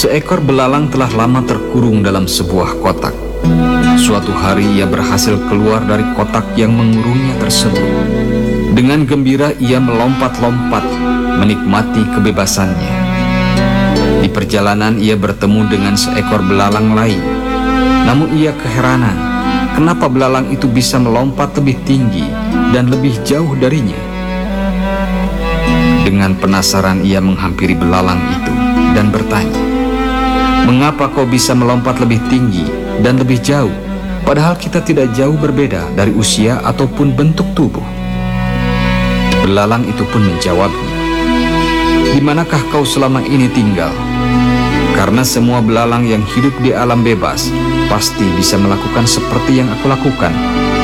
Seekor belalang telah lama terkurung dalam sebuah kotak. Suatu hari ia berhasil keluar dari kotak yang mengurungnya tersebut. Dengan gembira ia melompat-lompat, menikmati kebebasannya. Di perjalanan ia bertemu dengan seekor belalang lain. Namun ia keheranan, kenapa belalang itu bisa melompat lebih tinggi dan lebih jauh darinya. Dengan penasaran ia menghampiri belalang itu dan bertanya, "Mengapa kau bisa melompat lebih tinggi dan lebih jauh, padahal kita tidak jauh berbeda dari usia ataupun bentuk tubuh?" Belalang itu pun menjawabnya, "Di manakah kau selama ini tinggal? Karena semua belalang yang hidup di alam bebas pasti bisa melakukan seperti yang aku lakukan."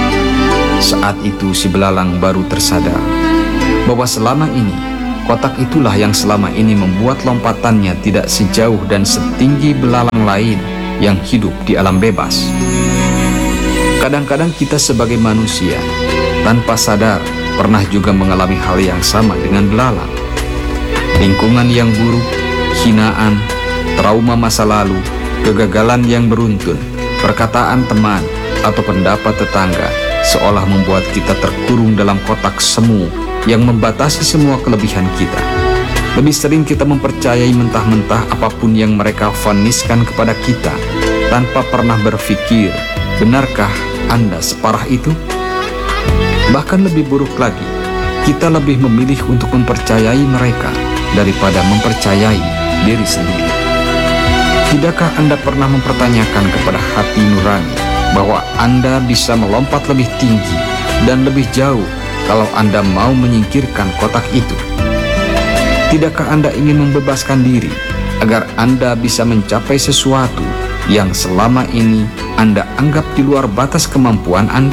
Saat itu si belalang baru tersadar bahwa selama ini kotak itulah yang selama ini membuat lompatannya tidak sejauh dan setinggi belalang lain yang hidup di alam bebas. Kadang-kadang kita sebagai manusia tanpa sadar pernah juga mengalami hal yang sama dengan belalang. Lingkungan yang buruk, hinaan, trauma masa lalu, kegagalan yang beruntun, perkataan teman, atau pendapat tetangga seolah membuat kita terkurung dalam kotak semu yang membatasi semua kelebihan kita. Lebih sering kita mempercayai mentah-mentah apapun yang mereka voniskan kepada kita tanpa pernah berpikir, benarkah Anda separah itu? Bahkan lebih buruk lagi, kita lebih memilih untuk mempercayai mereka daripada mempercayai diri sendiri. Tidakkah Anda pernah mempertanyakan kepada hati nurani bahwa Anda bisa melompat lebih tinggi dan lebih jauh kalau Anda mau menyingkirkan kotak itu? Tidakkah Anda ingin membebaskan diri agar Anda bisa mencapai sesuatu yang selama ini Anda anggap di luar batas kemampuan Anda?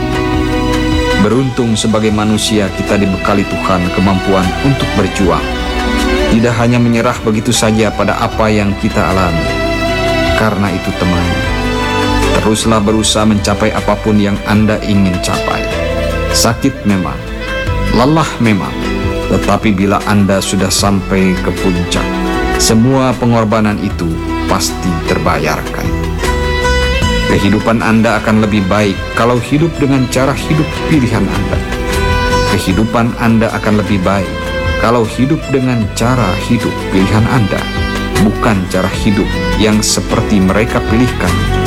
Beruntung sebagai manusia kita dibekali Tuhan kemampuan untuk berjuang. Tidak hanya menyerah begitu saja pada apa yang kita alami. Karena itu teman, teruslah berusaha mencapai apapun yang Anda ingin capai. Sakit memang, lelah memang, tetapi bila Anda sudah sampai ke puncak, semua pengorbanan itu pasti terbayarkan. Kehidupan Anda akan lebih baik kalau hidup dengan cara hidup pilihan Anda. Kehidupan Anda akan lebih baik kalau hidup dengan cara hidup pilihan Anda, bukan cara hidup yang seperti mereka pilihkan